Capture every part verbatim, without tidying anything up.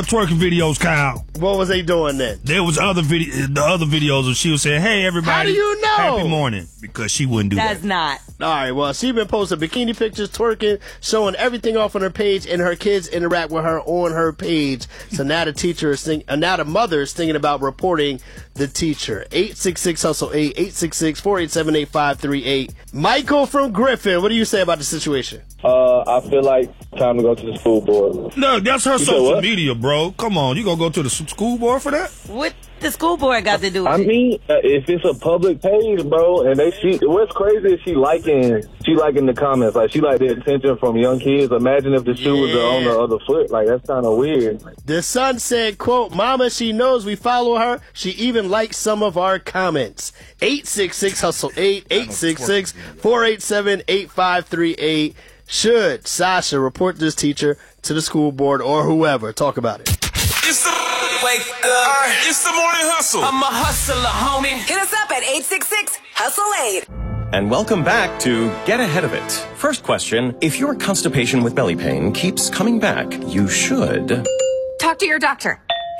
twerking videos, Kyle. What was they doing then? There was other video, the other videos where she was saying, "Hey, everybody, how do you know? Happy morning," because she wouldn't do That's that. not. All right, well, she been posting bikini pictures, twerking, showing everything off on her page, and her kids interact with her on her page. So now the teacher is think, uh, now the mother is thinking about reporting the teacher. eight six six hustle eight, eight six six, four eight seven, eight five three eight. Michael from Griffin, what do you say about the situation? Uh, I feel like time to go to the school board. No, that's her You said social what? media, bro. Come on, you gonna go to the s- school board for that? What the school board got to do with I it? mean, uh, if it's a public page, bro, and they she, what's crazy is she liking, she liking the comments, like she like the attention from young kids. Imagine if the shoe was Yeah. on the other foot, like that's kind of weird. The son said, quote, "Mama, she knows we follow her. She even likes some of our comments." eight six six hustle eight, eight six six, four eight seven, eight five three eight. Should Sasha report this teacher to the school board or whoever? Talk about it. It's the wake up. It's the morning hustle. I'm a hustler, homie. Hit us up at eight six six hustle eight. And welcome back to Get Ahead of It. First question, if your constipation with belly pain keeps coming back, you should... Talk to your doctor.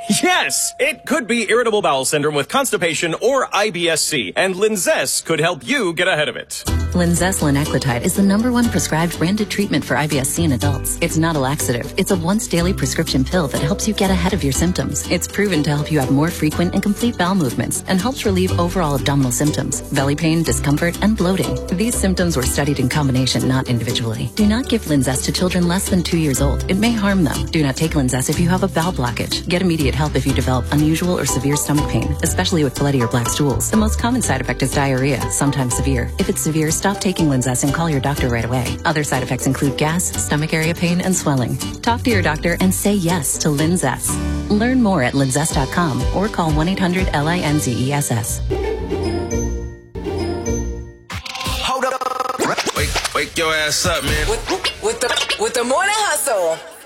Yes! It could be irritable bowel syndrome with constipation or I B S C, and Linzess could help you get ahead of it. Linzess linaclotide is the number one prescribed branded treatment for I B S C in adults. It's not a laxative. It's a once daily prescription pill that helps you get ahead of your symptoms. It's proven to help you have more frequent and complete bowel movements and helps relieve overall abdominal symptoms, belly pain, discomfort, and bloating. These symptoms were studied in combination, not individually. Do not give Linzess to children less than two years old. It may harm them. Do not take Linzess if you have a bowel blockage. Get immediate help if you develop unusual or severe stomach pain, especially with bloody or black stools. The most common side effect is diarrhea, sometimes severe. If it's severe, stop taking Linzess and call your doctor right away. Other side effects include gas, stomach area pain, and swelling. Talk to your doctor and say yes to Linzess. Learn more at linzess dot com or call one eight hundred L I N Z E S S. Hold up. Wake, wake your ass up, man. With, with the with the morning hustle.